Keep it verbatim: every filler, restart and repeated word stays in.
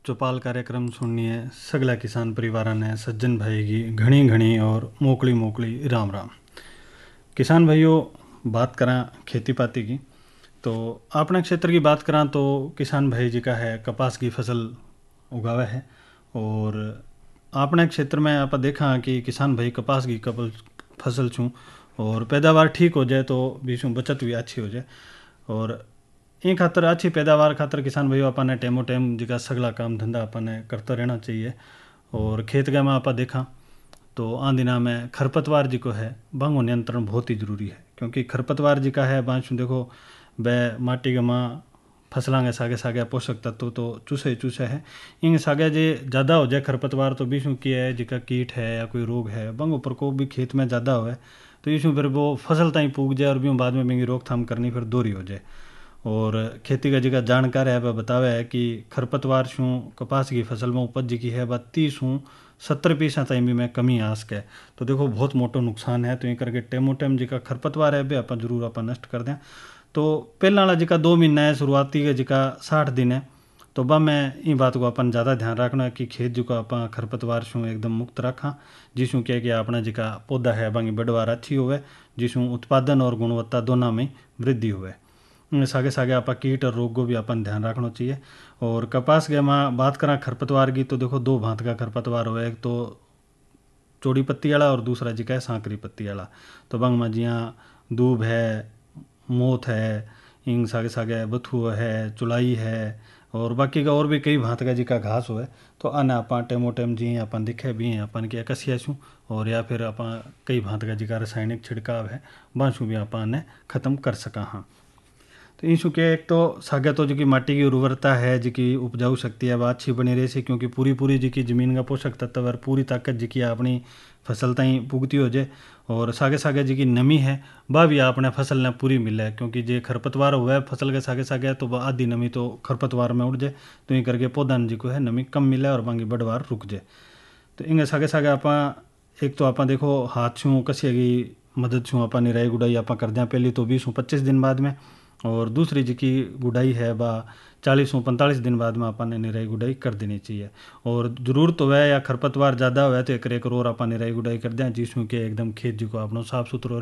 चौपाल कार्यक्रम सुनिए सगला किसान परिवार ने सज्जन भाई की घनी घनी और मोकली मोकली राम राम। किसान भाइयों, बात करा खेती पाती की तो अपने क्षेत्र की बात करा तो किसान भाई जी का है कपास की फसल उगावे है। और अपने क्षेत्र में आप देखा कि किसान भाई कपास की कपल फसल छूँ और पैदावार ठीक हो जाए तो बीचों बचत भी अच्छी हो जाए। और इन खातर अच्छी पैदावार खातर किसान भाइयों अपन टेमो टेम जिका सगला काम धंधा अपन करता रहना चाहिए। और खेत गए में आप देखा तो आ दिना में खरपतवार जी को है बांगो नियंत्रण बहुत ही जरूरी है, क्योंकि खरपतवार जी का है बांसु देखो वह माटी के माँ फसलों के सागे सागे पोषक तत्व तो चूसे ही चूसे है। इन सागे जे ज़्यादा हो जाए खरपतवार तो बीसू की है जिका कीट है या कोई रोग है बंगो प्रकोप भी खेत में ज़्यादा हो तो इसमें फिर वो फसल ताई पूग जाए और भी बाद में मेरी रोकथाम करनी फिर दोरी हो जाए। और खेती का जगह जानकार है वह बतावे है कि खरपतवार शू कपास की फसल में उपज की है वह तीस हूँ सत्तर पीसा ताई भी में कमी आ सके तो देखो बहुत मोटो नुकसान है। तो ये करके टेमो टेम जिका खरपतवार है वे आप जरूर आप नष्ट कर दें। तो पहला वाला जिका दो महीना है शुरुआती के जिका साठ दिन है तो वह मैं इन बात को अपन ज़्यादा ध्यान रखना कि खेत जो का अपन खरपतवार शू एकदम मुक्त रखा जिसू क्या कि अपना जिका पौधा है बाकी बढ़वार अच्छी होवे जिसू उत्पादन और गुणवत्ता दोनों में वृद्धि हुए। सागे सागे आप कीट और रोग को भी अपन ध्यान रखना चाहिए। और कपास के मैं बात करा खरपतवार की तो देखो दो भांत का खरपतवार हो, एक तो चौड़ी पत्ती वाला और दूसरा जी का है सांकरी पत्ती वाला। तो बंग में जियाँ दूब है, मोथ है, इंग सागे सागे बथू है, चुलाई है और बाकी का और भी कई भांत का जी का घास हो है। तो आने अपन टेमो टेम जी अपन दिखे भी हैं अपन के कसिया छूँ और या फिर अपन कई भांत का जी का रासायनिक छिड़काव है बांसू भी अपन ने ख़त्म कर सका। हाँ, तो इन के एक तो सागे तो जी की माटी की उर्वरता है जी की उपजाऊ शक्ति है वह अच्छी बनी रही सी, क्योंकि पूरी पूरी जी की ज़मीन का पोषक तत्व और पूरी ताकत जी की अपनी फसल ताई पुगती हो जाए। और सागे सागे जी की नमी है वह भी अपने फसल ने पूरी मिले, क्योंकि जे खरपतवार हुआ फसल के सागे सागे तो वह आधी नमी तो खरपतवार में उड़ जाए तो ये करके पौधा जी को है नमी कम मिले और बाकी बढ़वार रुक जाए। तो इंगे सागे सागे आप एक तो आप देखो हाथ छूँ कसिया की मदद छूँ आप निराई गुड़ाई आप कर दें पहली तो बीस पच्चीस दिन बाद में, और दूसरी जी की गुडाई है वह चालीस पैंतालीस दिन बाद में अपन ने निराई गुडाई कर देनी चाहिए। और जरूरत तो वह या खरपतवार ज़्यादा हुआ तो एक एक और अपन निराई गुडाई कर दें जिसमें कि एकदम खेत जी को अपना साफ सुथरा